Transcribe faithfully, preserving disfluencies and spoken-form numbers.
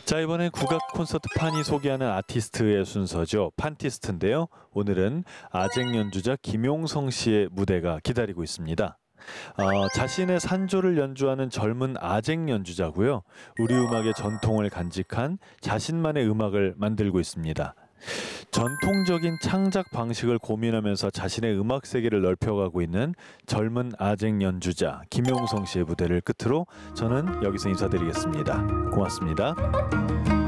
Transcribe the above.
자, 이번엔 국악 콘서트 판이 소개하는 아티스트의 순서죠. 판티스트인데요. 오늘은 아쟁 연주자 김용성 씨의 무대가 기다리고 있습니다. 어, 자신의 산조를 연주하는 젊은 아쟁 연주자고요. 우리 음악의 전통을 간직한 자신만의 음악을 만들고 있습니다. 전통적인 창작 방식을 고민하면서 자신의 음악 세계를 넓혀가고 있는 젊은 아쟁 연주자 김용성 씨의 무대를 끝으로 저는 여기서 인사드리겠습니다. 고맙습니다.